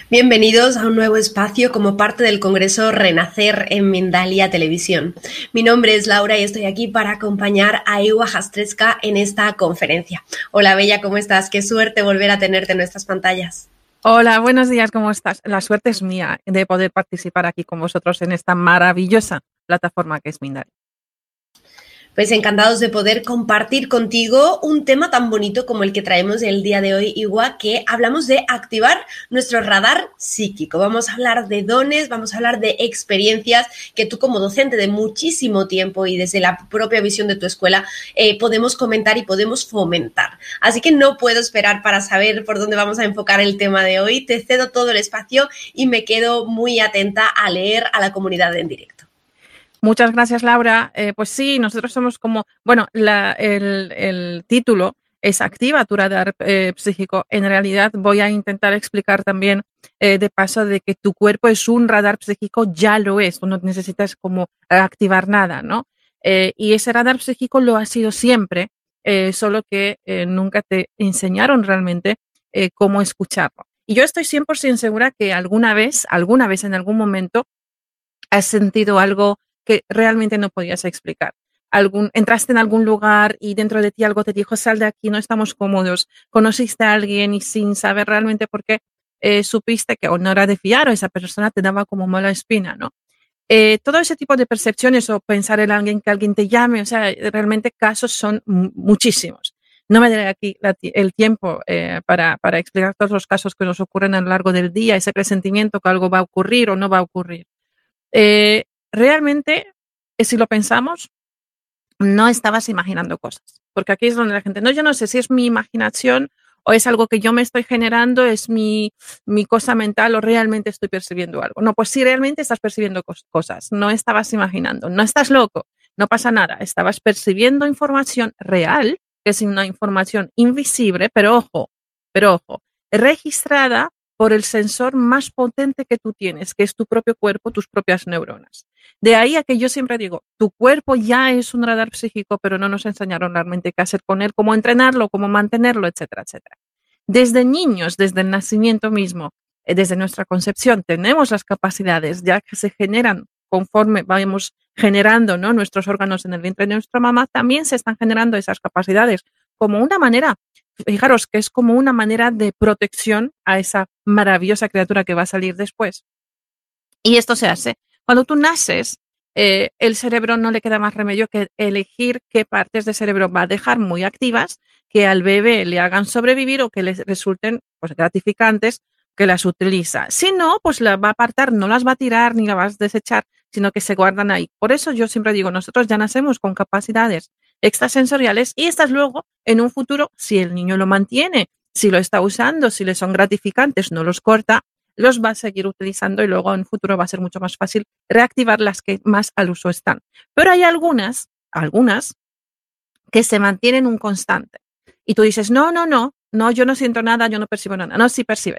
Bienvenidos a un nuevo espacio como parte del Congreso Renacer en Mindalia Televisión. Mi nombre es Laura y estoy aquí para acompañar a Ewa Jastrzka en esta conferencia. Hola Bella, ¿cómo estás? Qué suerte volver a tenerte en nuestras pantallas. Hola, buenos días, ¿cómo estás? La suerte es mía de poder participar aquí con vosotros en esta maravillosa plataforma que es Mindalia. Pues encantados de poder compartir contigo un tema tan bonito como el que traemos el día de hoy, Iwa, que hablamos de activar nuestro radar psíquico. Vamos a hablar de dones, vamos a hablar de experiencias que tú como docente de muchísimo tiempo y desde la propia visión de tu escuela podemos comentar y podemos fomentar. Así que no puedo esperar para saber por dónde vamos a enfocar el tema de hoy. Te cedo todo el espacio y me quedo muy atenta a leer a la comunidad en directo. Muchas gracias, Laura. Pues sí, nosotros somos como, bueno, el título es Activa tu radar psíquico. En realidad voy a intentar explicar también de paso de que tu cuerpo es un radar psíquico, ya lo es, tú no necesitas como activar nada, ¿no? Y ese radar psíquico lo ha sido siempre, solo que nunca te enseñaron realmente cómo escucharlo. Y yo estoy 100% segura que alguna vez, en algún momento, has sentido algo que realmente no podías explicar. Entraste en algún lugar y dentro de ti algo te dijo, sal de aquí, no estamos cómodos. Conociste a alguien y sin saber realmente por qué supiste que o no era de fiar o esa persona te daba como mala espina, ¿no? Todo ese tipo de percepciones o pensar en alguien que alguien te llame, o sea, realmente casos son muchísimos. No me daré aquí el tiempo para explicar todos los casos que nos ocurren a lo largo del día, ese presentimiento que algo va a ocurrir o no va a ocurrir. Eh, realmente, si lo pensamos, no estabas imaginando cosas, porque aquí es donde la gente, no, yo no sé si es mi imaginación o es algo que yo me estoy generando, es mi cosa mental o realmente estoy percibiendo algo. No, pues sí, realmente estás percibiendo cosas, no estabas imaginando, no estás loco, no pasa nada, estabas percibiendo información real, que es una información invisible, pero ojo, registrada por el sensor más potente que tú tienes, que es tu propio cuerpo, tus propias neuronas. De ahí a que yo siempre digo, tu cuerpo ya es un radar psíquico, pero no nos enseñaron realmente qué hacer con él, cómo entrenarlo, cómo mantenerlo, etcétera, etcétera. Desde niños, desde el nacimiento mismo, desde nuestra concepción, tenemos las capacidades ya que se generan conforme vamos generando, ¿no?, nuestros órganos en el vientre de nuestra mamá, también se están generando esas capacidades como una manera, fijaros que es como una manera de protección a esa maravillosa criatura que va a salir después. Y esto se hace cuando tú naces, el cerebro no le queda más remedio que elegir qué partes del cerebro va a dejar muy activas, que al bebé le hagan sobrevivir o que les resulten pues, gratificantes, que las utiliza. Si no, pues la va a apartar, no las va a tirar ni las va a desechar, sino que se guardan ahí. Por eso yo siempre digo, nosotros ya nacemos con capacidades extrasensoriales y estas luego, en un futuro, si el niño lo mantiene, si lo está usando, si le son gratificantes, no los corta, los va a seguir utilizando y luego en un futuro va a ser mucho más fácil reactivar las que más al uso están. Pero hay algunas que se mantienen un constante. Y tú dices, no, yo no siento nada, yo no percibo nada. No, sí percibes.